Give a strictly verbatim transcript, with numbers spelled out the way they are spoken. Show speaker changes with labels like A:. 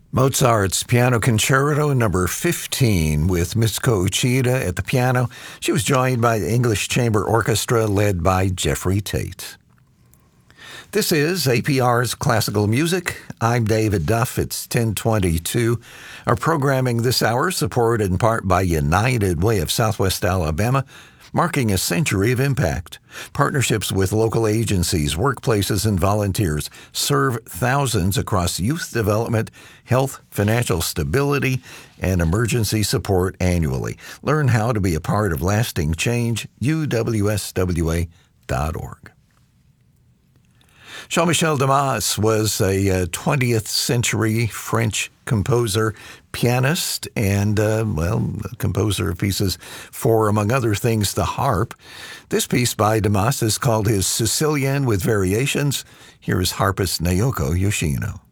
A: Mozart's Piano Concerto number fifteen with Mitsuko Uchida at the piano. She was joined by the English Chamber Orchestra led by Jeffrey Tate. This is A P R's Classical Music. I'm David Duff. It's ten twenty-two. Our programming this hour supported in part by United Way of Southwest Alabama, marking a century of impact. Partnerships with local agencies, workplaces, and volunteers serve thousands across youth development, health, financial stability, and emergency support annually. Learn how to be a part of lasting change, U W S W A dot org. Jean-Michel Dumas was a uh, twentieth century French composer, pianist, and, uh, well, composer of pieces for, among other things, the harp. This piece by Dumas is called his Sicilian with Variations. Here is harpist Naoko Yoshino.